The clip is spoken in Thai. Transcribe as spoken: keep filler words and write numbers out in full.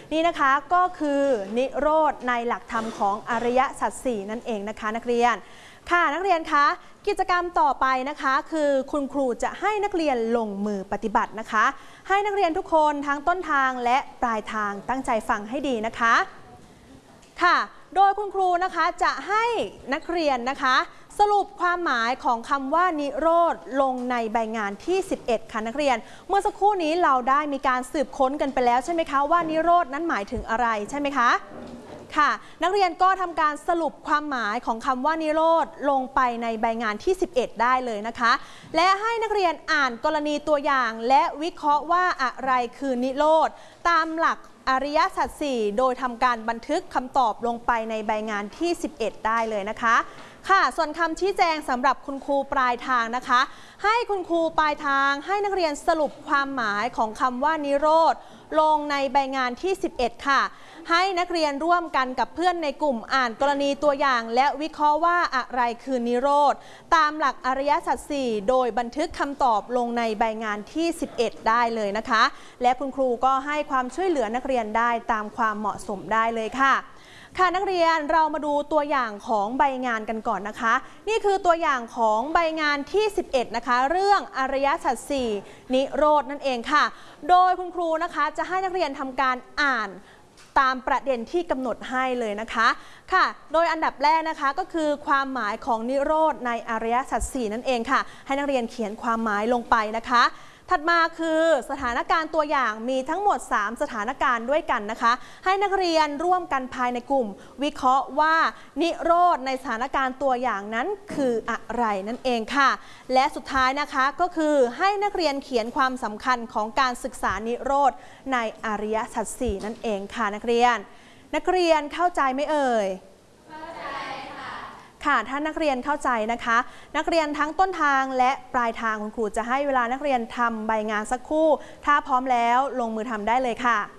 นี่นะคะก็คือนิโรธในหลักธรรมของอริยสัจสี่นั่นเองนะคะนักเรียนค่ะนักเรียนคะกิจกรรมต่อไปนะคะคือคุณครูจะให้นักเรียนลงมือปฏิบัตินะคะให้นักเรียนทุกคนทั้งต้นทางและปลายทางตั้งใจฟังให้ดีนะคะค่ะโดยคุณครูนะคะจะให้นักเรียนนะคะสรุปความหมายของคำว่านิโรธลงในใบงานที่สิบเอ็ดค่ะนักเรียนเมื่อสักครู่นี้เราได้มีการสืบค้นกันไปแล้วใช่ไหมคะว่านิโรธนั้นหมายถึงอะไรใช่ไหมคะค่ะนักเรียนก็ทำการสรุปความหมายของคำว่านิโรธลงไปในใบงานที่สิบเอ็ดได้เลยนะคะและให้นักเรียนอ่านกรณีตัวอย่างและวิเคราะห์ว่าอะไรคือนิโรธตามหลักอริยสัจสี่โดยทำการบันทึกคำตอบลงไปในใบงานที่สิบเอ็ดได้เลยนะคะค่ะส่วนคำชี้แจงสำหรับคุณครูปลายทางนะคะให้คุณครูปลายทางให้นักเรียนสรุปความหมายของคำว่านิโรธลงในใบงานที่สิบเอ็ดค่ะให้นักเรียนร่วมกันกับเพื่อนในกลุ่มอ่านกรณีตัวอย่างและวิเคราะห์ว่าอะไรคือนิโรธตามหลักอริยสัจสี่โดยบันทึกคำตอบลงในใบงานที่สิบเอ็ดได้เลยนะคะและคุณครูก็ให้ความช่วยเหลือนักเรียนได้ตามความเหมาะสมได้เลยค่ะค่ะนักเรียนเรามาดูตัวอย่างของใบงานกันก่อนนะคะนี่คือตัวอย่างของใบงานที่สิบเอ็ดนะคะเรื่องอริยสัจสี่นิโรธนั่นเองค่ะโดยคุณครูนะคะจะให้นักเรียนทำการอ่านตามประเด็นที่กำหนดให้เลยนะคะค่ะโดยอันดับแรกนะคะก็คือความหมายของนิโรธในอริยสัจสี่นั่นเองค่ะให้นักเรียนเขียนความหมายลงไปนะคะถัดมาคือสถานการณ์ตัวอย่างมีทั้งหมดสามสถานการณ์ด้วยกันนะคะให้นักเรียนร่วมกันภายในกลุ่มวิเคราะห์ว่านิโรธในสถานการณ์ตัวอย่างนั้นคืออะไรนั่นเองค่ะและสุดท้ายนะคะก็คือให้นักเรียนเขียนความสำคัญของการศึกษานิโรธในอริยสัจสี่นั่นเองค่ะนักเรียนนักเรียนเข้าใจไหมเอ่ยค่ะถ้านักเรียนเข้าใจนะคะนักเรียนทั้งต้นทางและปลายทางคุณครูจะให้เวลานักเรียนทำใบงานสักครู่ถ้าพร้อมแล้วลงมือทำได้เลยค่ะ